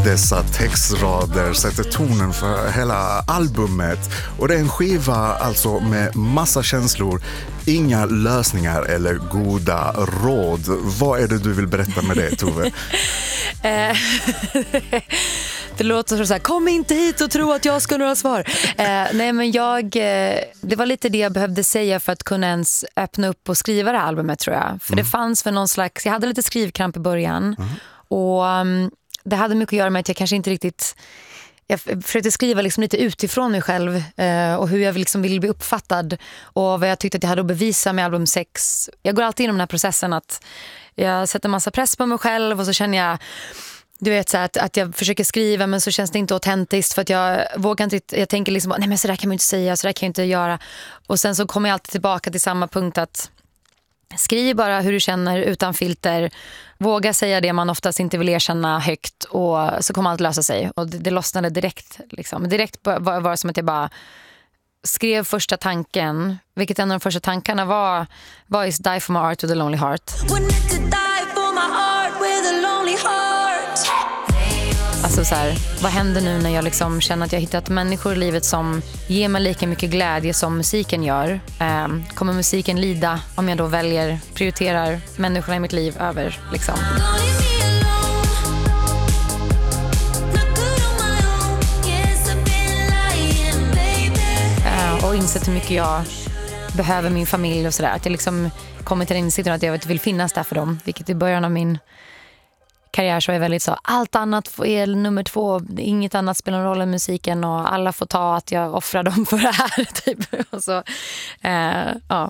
Dessa textrader sätter tonen för hela albumet. Och det är en skiva alltså med massa känslor, inga lösningar eller goda råd. Vad är det du vill berätta med det, Tove? Det låter så här, kom inte hit och tro att jag ska några svar. Nej, men det var lite det jag behövde säga för att kunna ens öppna upp och skriva det här albumet, tror jag. För det fanns för någon slags, jag hade lite skrivkramp i början. Och det hade mycket att göra med att jag kanske inte riktigt, jag försökte skriva liksom lite utifrån mig själv och hur jag liksom ville bli uppfattad och vad jag tyckte att jag hade att bevisa med album 6. Jag går alltid inom den här processen att jag sätter massa press på mig själv och så känner jag, du vet, så att jag försöker skriva men så känns det inte autentiskt för att jag vågar inte, jag tänker liksom, nej men så där kan man inte säga, så där kan jag inte göra. Och sen så kommer jag alltid tillbaka till samma punkt att skriv bara hur du känner utan filter. Våga säga det man oftast inte vill erkänna högt och så kommer allt lösa sig. Och det lossnade direkt. Liksom. Direkt var det som att jag bara skrev första tanken. Vilket en av de första tankarna var is die for my art with a lonely heart. Alltså så här, vad händer nu när jag liksom känner att jag hittat människor i livet som ger mig lika mycket glädje som musiken gör? Kommer musiken lida om jag då prioriterar människorna i mitt liv över liksom? Och insett hur mycket jag behöver min familj och sådär. Att jag liksom kommer till den insikten att jag vill finnas där för dem. Vilket i början av min karriär så är väldigt så, allt annat är nummer 2, inget annat spelar någon roll än musiken och alla får ta att jag offrar dem för det här typ. Och så, ja.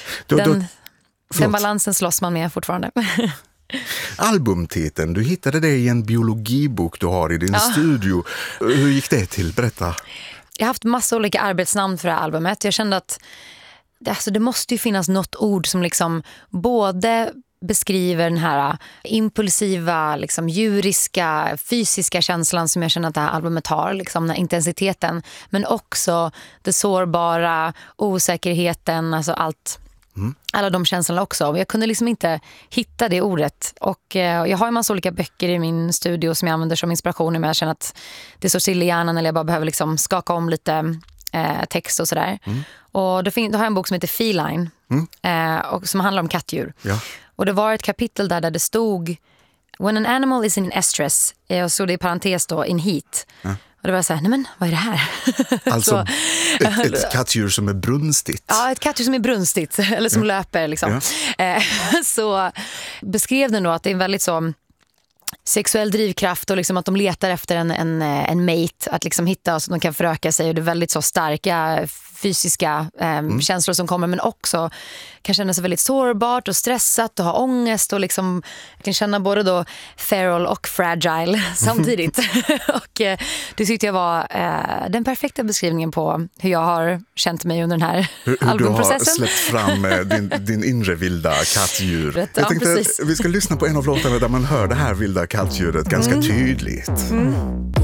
Den balansen slåss man med fortfarande. Albumtiteln, du hittade det i en biologibok du har i din studio. Hur gick det till? Berätta. Jag har haft massa olika arbetsnamn för det här albumet. Jag kände att det måste ju finnas något ord som liksom både beskriver den här impulsiva, liksom djuriska, fysiska känslan som jag känner att det här albumet har, liksom den här intensiteten, men också det sårbara, osäkerheten, alltså alla de känslorna också. Jag kunde liksom inte hitta det ordet och jag har en massa olika böcker i min studio som jag använder som inspiration men jag känner att det står still i hjärnan eller jag bara behöver liksom skaka om lite text och sådär. Och då har jag en bok som heter Feline och som handlar om kattdjur. Ja. Och det var ett kapitel där det stod when an animal is in estrus, och så det i parentes då in heat. Ja. Och det var så här, nej men vad är det här? Alltså ett kattdjur som är brunstigt. Ja, ett kattdjur som är brunstigt eller som löper liksom. Ja. Så beskrev den då att det är en väldigt så sexuell drivkraft och liksom att de letar efter en mate att liksom hitta så att de kan föröka sig och det är väldigt så starka fysiska känslor som kommer men också kan känna sig väldigt sårbart och stressat och ha ångest och liksom kan känna både då feral och fragile samtidigt. Och det tyckte jag var den perfekta beskrivningen på hur jag har känt mig under den här albumprocessen. Du har släppt fram din inre vilda kattdjur. Jag tänkte vi ska lyssna på en av låtarna där man hör det här vilda kattdjuret ganska tydligt.